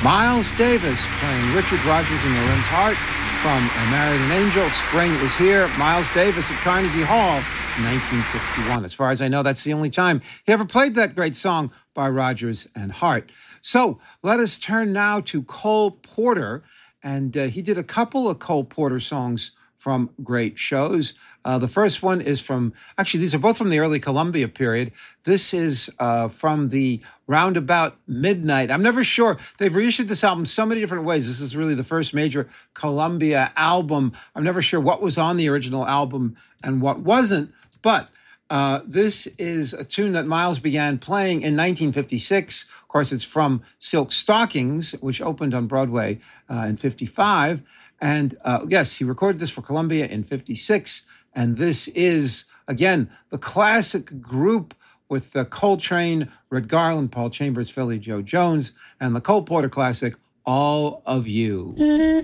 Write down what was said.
Miles Davis playing Richard Rodgers and Lorenz Hart from I Married an Angel. Spring is here. Miles Davis at Carnegie Hall, 1961. As far as I know, that's the only time he ever played that great song by Rodgers and Hart. So let us turn now to Cole Porter. And he did a couple of Cole Porter songs from great shows. The first one is from, actually, these are both from the early Columbia period. This is from the Roundabout Midnight. I'm never sure. They've reissued this album so many different ways. This is really the first major Columbia album. I'm never sure what was on the original album and what wasn't. But this is a tune that Miles began playing in 1956. Of course, it's from Silk Stockings, which opened on Broadway in 55. And yes, he recorded this for Columbia in 56. And this is, again, the classic group with Coltrane, Red Garland, Paul Chambers, Philly Joe Jones, and the Cole Porter classic, All of You.